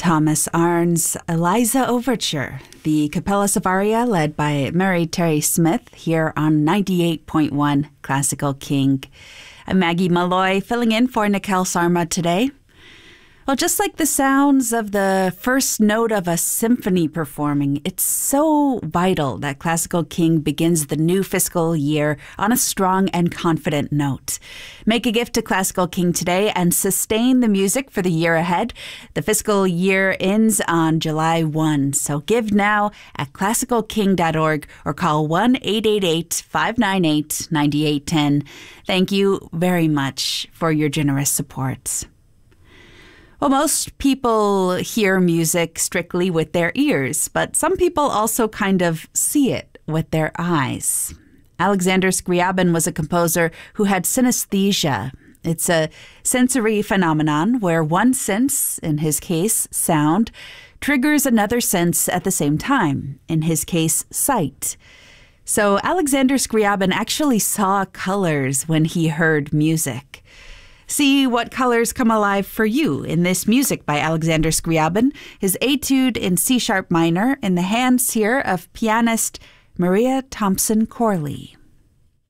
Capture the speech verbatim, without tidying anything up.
Thomas Arndt's Eliza Overture, the Capella Savaria led by Mary Terry Smith here on ninety-eight point one Classical King. I'm Maggie Malloy filling in for Nikhil Sarma today. Well, just like the sounds of the first note of a symphony performing, it's so vital that Classical King begins the new fiscal year on a strong and confident note. Make a gift to Classical King today and sustain the music for the year ahead. The fiscal year ends on July first, so give now at classical king dot org or call one eight eight eight, five nine eight, nine eight one zero. Thank you very much for your generous support. Well, most people hear music strictly with their ears, but some people also kind of see it with their eyes. Alexander Scriabin was a composer who had synesthesia. It's a sensory phenomenon where one sense, in his case, sound, triggers another sense at the same time, in his case, sight. So Alexander Scriabin actually saw colors when he heard music. See what colors come alive for you in this music by Alexander Scriabin, his etude in C-sharp minor in the hands here of pianist Maria Thompson Corley.